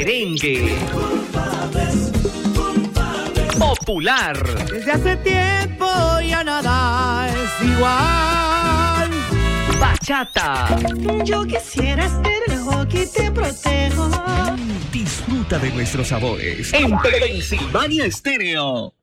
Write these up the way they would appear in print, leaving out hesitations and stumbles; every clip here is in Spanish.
Merengue. Popular. Desde hace tiempo ya nada es igual. Bachata. Yo quisiera ser el ojo que te protejo. Disfruta de nuestros sabores en Pensilvania Estéreo.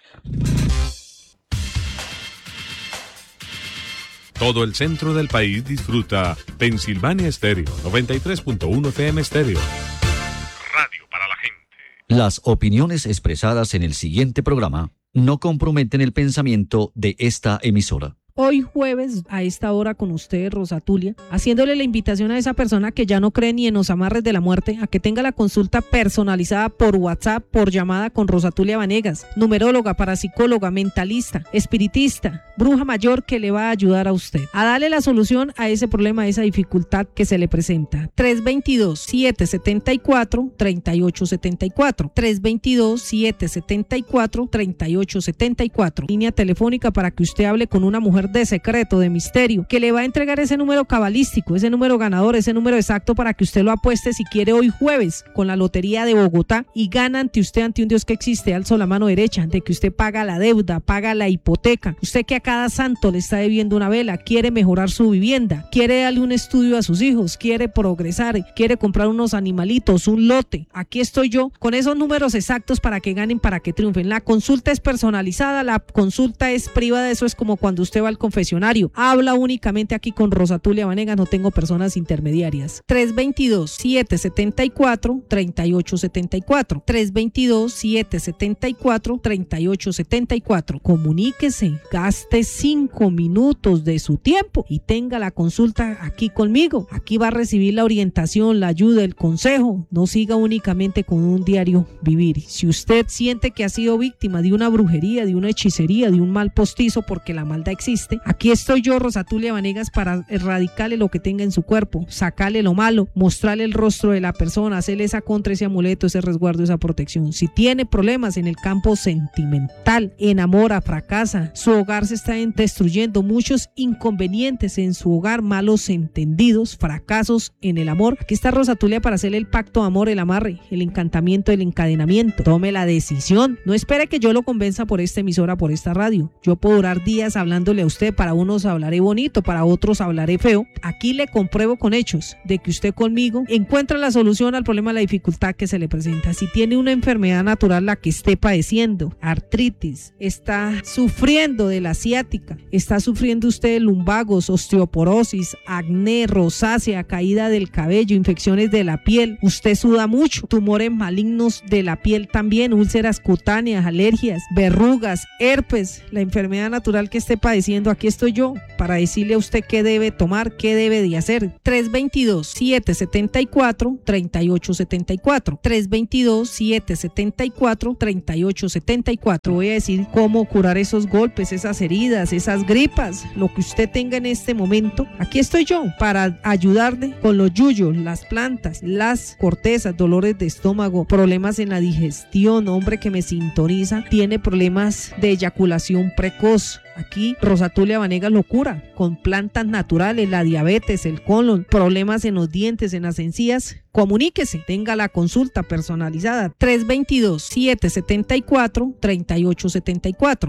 Todo el centro del país disfruta Pensilvania Estéreo, 93.1 FM Estéreo. Radio para la gente. Las opiniones expresadas en el siguiente programa no comprometen el pensamiento de esta emisora. Hoy jueves a esta hora con usted, Rosa Tulia, haciéndole la invitación a esa persona que ya no cree ni en los amarres de la muerte, a que tenga la consulta personalizada por WhatsApp, por llamada con Rosa Tulia Vanegas, numeróloga, parapsicóloga, mentalista, espiritista, bruja mayor que le va a ayudar a usted a darle la solución a ese problema, a esa dificultad que se le presenta. 322-774-3874, 322-774-3874, línea telefónica para que usted hable con una mujer de secreto, de misterio, que le va a entregar ese número cabalístico, ese número ganador, ese número exacto para que usted lo apueste si quiere hoy jueves con la Lotería de Bogotá y gana ante usted, ante un Dios que existe. Alzo la mano derecha, de que usted paga la deuda, paga la hipoteca, usted que a cada santo le está debiendo una vela, quiere mejorar su vivienda, quiere darle un estudio a sus hijos, quiere progresar, quiere comprar unos animalitos, un lote. Aquí estoy yo con esos números exactos para que ganen, para que triunfen. La consulta es personalizada, la consulta es privada, eso es como cuando usted va al confesionario. Habla únicamente aquí con Rosa Tulia Vanegas, no tengo personas intermediarias. 322-774-3874, 322-774-3874. Comuníquese, gaste 5 minutos de su tiempo y tenga la consulta aquí conmigo. Aquí va a recibir la orientación, la ayuda, el consejo. No siga únicamente con un diario vivir. Si usted siente que ha sido víctima de una brujería, de una hechicería, de un mal postizo, porque la maldad existe, aquí estoy yo, Rosa Tulia Vanegas, para erradicarle lo que tenga en su cuerpo, sacarle lo malo, mostrarle el rostro de la persona, hacerle esa contra, ese amuleto, ese resguardo, esa protección. Si tiene problemas en el campo sentimental, enamora, fracasa, su hogar se está destruyendo, muchos inconvenientes en su hogar, malos entendidos, fracasos en el amor, aquí está Rosa Tulia para hacerle el pacto de amor, el amarre, el encantamiento, el encadenamiento. Tome la decisión, no espere que yo lo convenza por esta emisora, por esta radio. Yo puedo durar días hablándole a usted, para unos hablaré bonito, para otros hablaré feo. Aquí le compruebo con hechos de que usted conmigo encuentra la solución al problema, la dificultad que se le presenta. Si tiene una enfermedad natural, la que esté padeciendo, artritis, está sufriendo de la ciática, está sufriendo usted de lumbagos, osteoporosis, acné, rosácea, caída del cabello, infecciones de la piel, usted suda mucho, tumores malignos de la piel también, úlceras cutáneas, alergias, verrugas, herpes, la enfermedad natural que esté padeciendo, aquí estoy yo para decirle a usted qué debe tomar, qué debe de hacer. 322-774-3874, 322-774-3874. Voy a decir cómo curar esos golpes, esas heridas, esas gripas, lo que usted tenga en este momento. Aquí estoy yo para ayudarle con los yuyos, las plantas, las cortezas, dolores de estómago, problemas en la digestión, hombre que me sintoniza, tiene problemas de eyaculación precoz. Aquí Rosa Tulia Vanegas lo cura con plantas naturales, la diabetes, el colon, problemas en los dientes, en las encías. Comuníquese, tenga la consulta personalizada. 322-774-3874,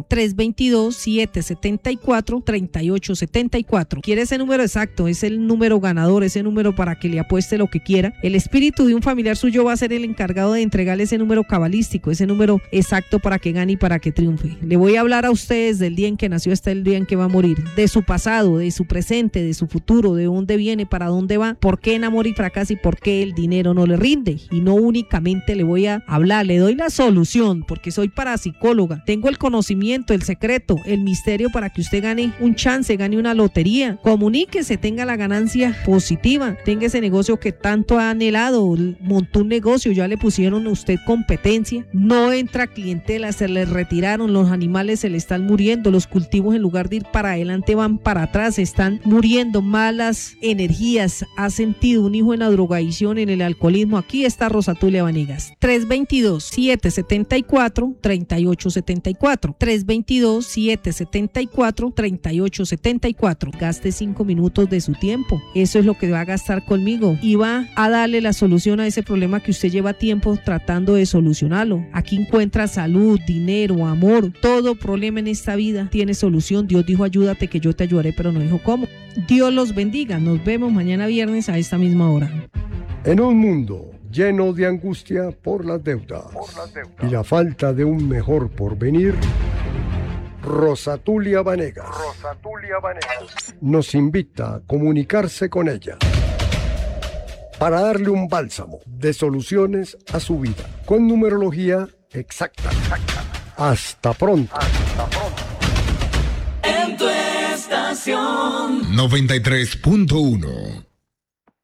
322-774-3874. ¿Quiere ese número exacto? Es el número ganador, ese número para que le apueste lo que quiera. El espíritu de un familiar suyo va a ser el encargado de entregarle ese número cabalístico, ese número exacto para que gane y para que triunfe. Le voy a hablar a ustedes del día en que nació hasta el día en que va a morir, de su pasado, de su presente, de su futuro, de dónde viene, para dónde va, por qué enamora y fracasa y por qué el dinero no le rinde. Y no únicamente le voy a hablar, le doy la solución porque soy parapsicóloga, tengo el conocimiento, el secreto, el misterio para que usted gane un chance, gane una lotería. Comuníquese, tenga la ganancia positiva, tenga ese negocio que tanto ha anhelado, montó un negocio, ya le pusieron a usted competencia, no entra clientela, se le retiraron, los animales se le están muriendo, los cultivos cultivos en lugar de ir para adelante van para atrás, están muriendo, malas energías, ha sentido un hijo en la drogadicción, en el alcoholismo. Aquí está Rosatulia Vanegas. 322-774-3874. 322-774-3874. Gaste 5 minutos de su tiempo. Eso es lo que va a gastar conmigo y va a darle la solución a ese problema que usted lleva tiempo tratando de solucionarlo. Aquí encuentra salud, dinero, amor. Todo problema en esta vida tiene solución. Dios dijo ayúdate que yo te ayudaré, pero no dijo cómo. Dios los bendiga. Nos vemos mañana viernes a esta misma hora. En un mundo lleno de angustia por las deudas y la falta de un mejor porvenir, Rosatulia Vanegas nos invita a comunicarse con ella para darle un bálsamo de soluciones a su vida con numerología exacta. Hasta pronto. En tu estación 93.1